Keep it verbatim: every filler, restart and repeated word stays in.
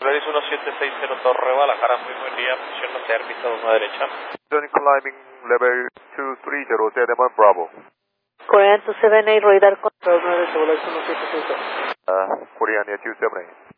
Polaris uno siete seis cero Torre Guadalajara, muy buen día, posición norte, pista dos a derecha. Johnny climbing level two three zero, Zedemon Bravo. Korean two seven eight radar control nueve, Polaris uno siete seis cero. Uh, Korean two seven eight.